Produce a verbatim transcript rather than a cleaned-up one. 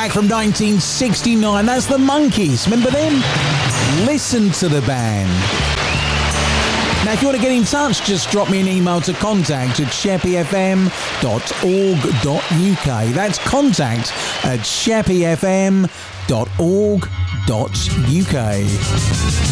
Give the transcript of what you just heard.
back from nineteen sixty-nine. That's the Monkees. Remember them? Listen to the band. Now, if you want to get in touch, just drop me an email to contact at sheppy f m dot org dot u k. That's contact at sheppy f m dot org dot u k.